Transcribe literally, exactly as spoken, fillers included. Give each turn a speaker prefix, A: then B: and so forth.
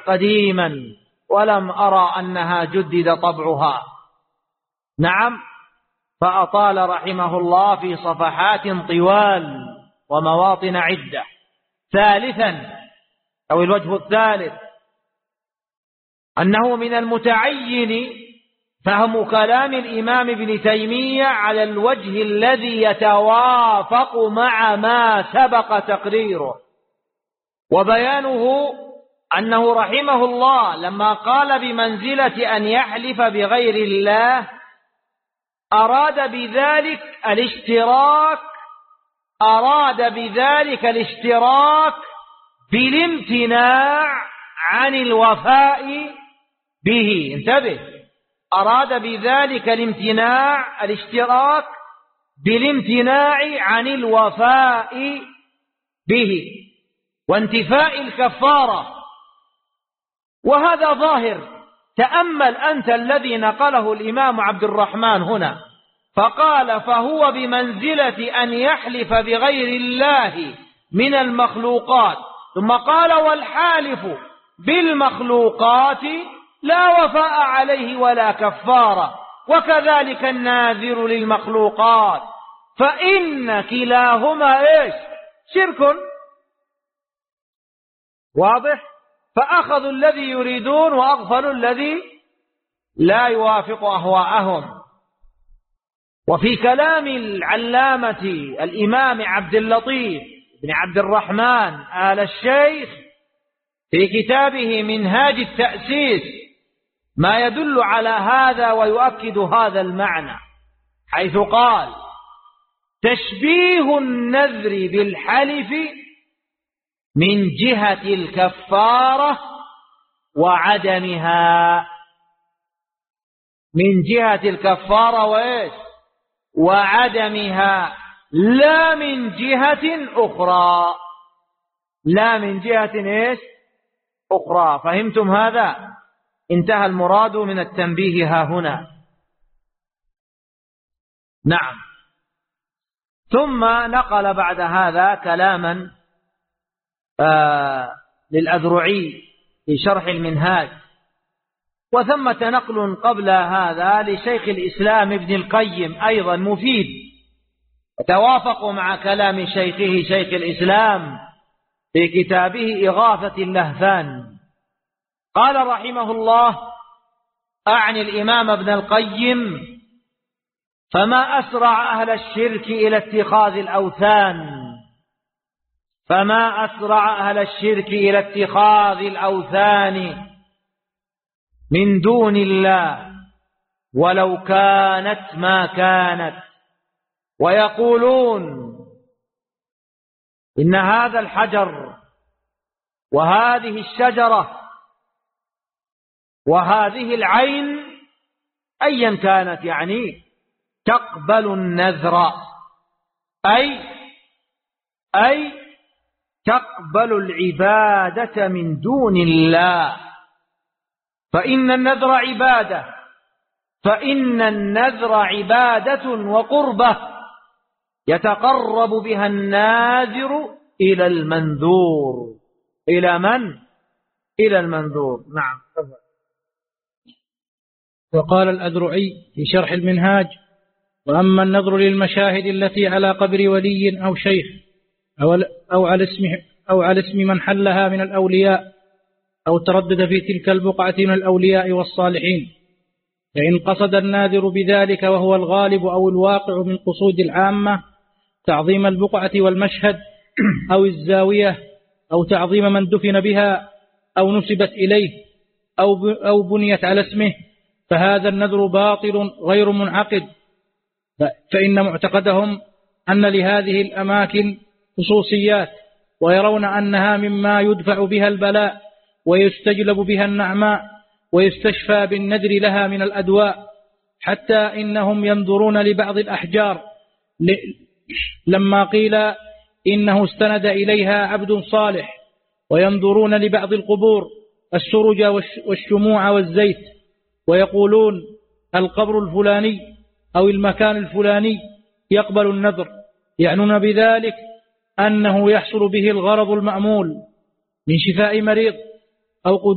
A: قديما ولم أرى أنها جدد طبعها. نعم، فأطال رحمه الله في صفحات طوال ومواطن عدة. ثالثا أو الوجه الثالث أنه من المتعين فهم كلام الإمام ابن تيمية على الوجه الذي يتوافق مع ما سبق تقريره، وبيانه أنه رحمه الله لما قال بمنزلة أن يحلف بغير الله أراد بذلك الاشتراك أراد بذلك الاشتراك بالامتناع عن الوفاء به. انتبه، أراد بذلك الامتناع الاشتراك بالامتناع عن الوفاء به وانتفاء الكفارة، وهذا ظاهر. تأمل أنت الذي نقله الإمام عبد الرحمن هنا، فقال فهو بمنزلة أن يحلف بغير الله من المخلوقات، ثم قال والحالف بالمخلوقات لا وفاء عليه ولا كفارة، وكذلك الناذر للمخلوقات، فإن كلاهما إيش؟ شرك. واضح؟ فأخذوا الذي يريدون وأغفلوا الذي لا يوافق أهواءهم. وفي كلام العلامة الإمام عبد اللطيف بن عبد الرحمن آل الشيخ في كتابه منهاج التأسيس ما يدل على هذا ويؤكد هذا المعنى، حيث قال تشبيه النذر بالحلف من جهة الكفارة وعدمها، من جهة الكفارة وإيش؟ وعدمها، لا من جهة أخرى، لا من جهة إيش؟ أخرى. فهمتم هذا؟ انتهى المراد من التنبيه ها هنا. نعم. ثم نقل بعد هذا كلاما آه للأذرعي في شرح المنهاج، وثمة نقل قبل هذا لشيخ الإسلام ابن القيم أيضا مفيد، وتوافق مع كلام شيخه شيخ الإسلام في كتابه إغاثة اللهفان. قال رحمه الله أعني الإمام ابن القيم فما أسرع أهل الشرك إلى اتخاذ الأوثان، فما أسرع أهل الشرك إلى اتخاذ الأوثان من دون الله ولو كانت ما كانت، ويقولون إن هذا الحجر وهذه الشجرة وهذه العين أيا كانت يعني تقبل النذر، أي أي تقبل العبادة من دون الله، فإن النذر عبادة فإن النذر عبادة وقربة يتقرب بها الناذر إلى المنذور. إلى من؟ إلى المنذور. نعم.
B: وقال الأذرعي في شرح المنهاج وأما النذر للمشاهد التي على قبر ولي أو شيخ أو على اسم أو على اسم من حلها من الأولياء أو تردد في تلك البقعة من الأولياء والصالحين، فإن قصد الناذر بذلك وهو الغالب أو الواقع من قصود العامة تعظيم البقعة والمشهد أو الزاوية أو تعظيم من دفن بها أو نسبت إليه أو أو بنيت على اسمه، فهذا النذر باطل غير منعقد، فإن معتقدهم أن لهذه الأماكن خصوصيات، ويرون أنها مما يدفع بها البلاء ويستجلب بها النعماء ويستشفى بالنذر لها من الأدواء، حتى إنهم ينظرون لبعض الأحجار لما قيل إنه استند إليها عبد صالح، وينظرون لبعض القبور السرج والشموع والزيت، ويقولون القبر الفلاني أو المكان الفلاني يقبل النذر، يعنون بذلك أنه يحصل به الغرض المأمول من شفاء مريض أو